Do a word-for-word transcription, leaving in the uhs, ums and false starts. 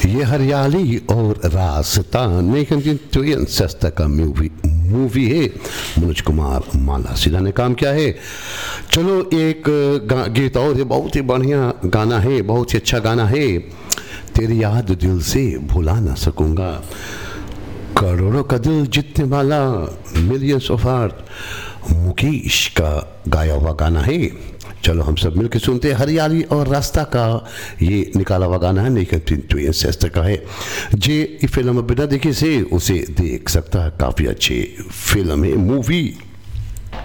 ये हरियाली और रास्ता नेकन सस्ता का मूवी मूवी है। मनोज कुमार मालासिला ने काम किया है। चलो एक गीत और है, बहुत ही बढ़िया गाना है, बहुत ही अच्छा गाना है। तेरी याद दिल से भुला ना सकूंगा, करोड़ों का दिल जीतने वाला मिलियंस ऑफ हार्ट मुकेश का गाया हुआ गाना है। चलो हम सब मिलकर सुनते हैं हरियाली और रास्ता का ये निकाला हुआ गाना है, नहीं का है। जे फिल्म बिना देखे से उसे देख सकता है, काफ़ी अच्छी फिल्म है, मूवी।